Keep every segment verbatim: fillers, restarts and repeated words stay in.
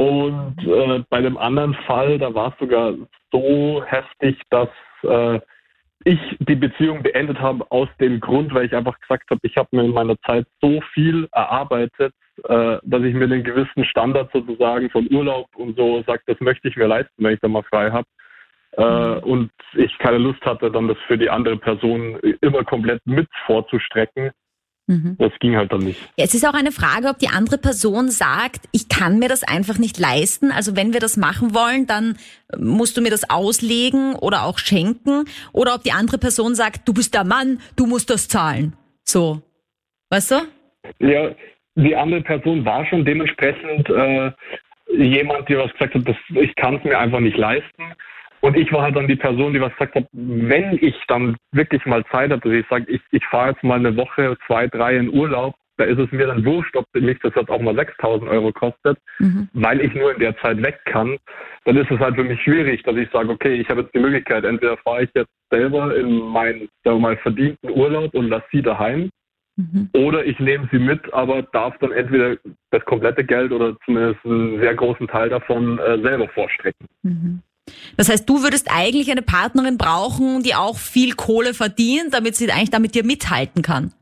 Und äh, bei dem anderen Fall, da war es sogar so heftig, dass äh, ich die Beziehung beendet habe aus dem Grund, weil ich einfach gesagt habe, ich habe mir in meiner Zeit so viel erarbeitet, äh, dass ich mir den gewissen Standard sozusagen von Urlaub und so sage, das möchte ich mir leisten, wenn ich da mal frei habe. Äh, und ich keine Lust hatte, dann das für die andere Person immer komplett mit vorzustrecken. Mhm. Das ging halt dann nicht. Ja, es ist auch eine Frage, ob die andere Person sagt, ich kann mir das einfach nicht leisten. Also wenn wir das machen wollen, dann musst du mir das auslegen oder auch schenken. Oder ob die andere Person sagt, du bist der Mann, du musst das zahlen. So, weißt du? Ja, die andere Person war schon dementsprechend äh, jemand, die was gesagt hat, das, ich kann es mir einfach nicht leisten. Und ich war halt dann die Person, die was gesagt hat, wenn ich dann wirklich mal Zeit habe, dass ich sage, ich, ich fahre jetzt mal eine Woche, zwei, drei in Urlaub, da ist es mir dann wurscht, ob mich das jetzt auch mal sechstausend Euro kostet, mhm. weil ich nur in der Zeit weg kann, dann ist es halt für mich schwierig, dass ich sage, okay, ich habe jetzt die Möglichkeit, entweder fahre ich jetzt selber in meinen, sagen wir mal, verdienten Urlaub und lasse sie daheim, mhm. oder ich nehme sie mit, aber darf dann entweder das komplette Geld oder zumindest einen sehr großen Teil davon äh, selber vorstrecken. Mhm. Das heißt, du würdest eigentlich eine Partnerin brauchen, die auch viel Kohle verdient, damit sie eigentlich damit dir mithalten kann.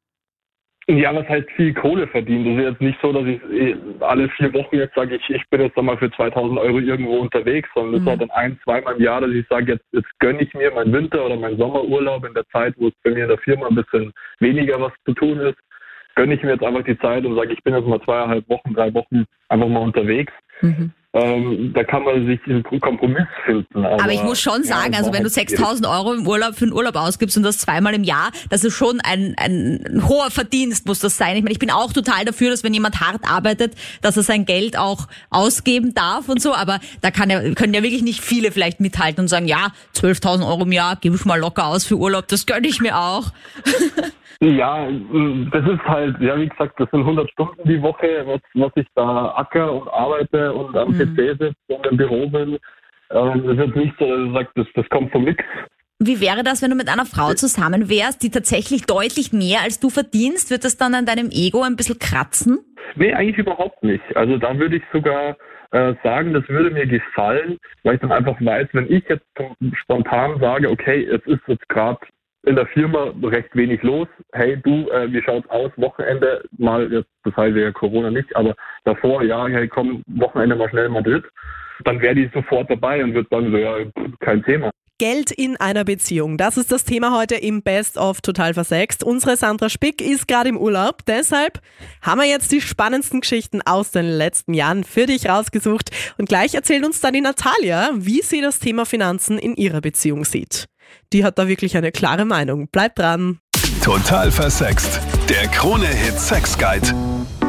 Ja, was heißt viel Kohle verdient? Das ist jetzt nicht so, dass ich alle vier Wochen jetzt sage, ich, ich bin jetzt einmal für zweitausend Euro irgendwo unterwegs, sondern das mhm. ist halt dann ein, zweimal im Jahr, dass ich sage, jetzt, jetzt gönne ich mir meinen Winter- oder meinen Sommerurlaub in der Zeit, wo es bei mir in der Firma ein bisschen weniger was zu tun ist, gönne ich mir jetzt einfach die Zeit und sage, ich bin jetzt mal zweieinhalb Wochen, drei Wochen einfach mal unterwegs. Mhm. Ähm, da kann man sich einen Kompromiss finden. Aber, aber ich muss schon sagen, ja, also wenn du sechstausend Euro im Urlaub für den Urlaub ausgibst und das zweimal im Jahr, das ist schon ein, ein hoher Verdienst, muss das sein. Ich meine, ich bin auch total dafür, dass wenn jemand hart arbeitet, dass er sein Geld auch ausgeben darf und so, aber da kann ja, können ja wirklich nicht viele vielleicht mithalten und sagen, ja, zwölftausend Euro im Jahr gebe ich mal locker aus für Urlaub, das gönne ich mir auch. Ja, das ist halt, ja wie gesagt, das sind hundert Stunden die Woche, was, was ich da acker und arbeite und am mhm. P C sitze und im Büro bin. Ähm, das ist jetzt nicht so, dass ich sage, das, das kommt vom Nix. Wie wäre das, wenn du mit einer Frau zusammen wärst, die tatsächlich deutlich mehr als du verdienst? Wird das dann an deinem Ego ein bisschen kratzen? Nee, eigentlich überhaupt nicht. Also da würde ich sogar äh, sagen, das würde mir gefallen, weil ich dann einfach weiß, wenn ich jetzt spontan sage, okay, es ist jetzt gerade in der Firma recht wenig los. Hey du, äh, wie schaut's aus? Wochenende mal, jetzt, das heißt ja Corona nicht, aber davor, ja, hey komm, Wochenende mal schnell in Madrid. Dann wäre die sofort dabei und wird dann so, ja, kein Thema. Geld in einer Beziehung, das ist das Thema heute im Best of Total Versext. Unsere Sandra Spick ist gerade im Urlaub, deshalb haben wir jetzt die spannendsten Geschichten aus den letzten Jahren für dich rausgesucht. Und gleich erzählt uns dann die Natalia, wie sie das Thema Finanzen in ihrer Beziehung sieht. Die hat da wirklich eine klare Meinung. Bleibt dran. Total versext. Der Krone-Hit Sex Guide.